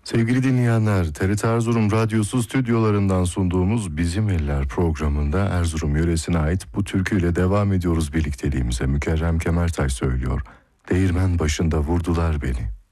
Sevgili dinleyenler, TRT Erzurum Radyosu stüdyolarından sunduğumuz Bizim Eller programında Erzurum yöresine ait bu türküyle devam ediyoruz birlikteliğimize. Mükerrem Kemertaş söylüyor. Değirmen başında vurdular beni.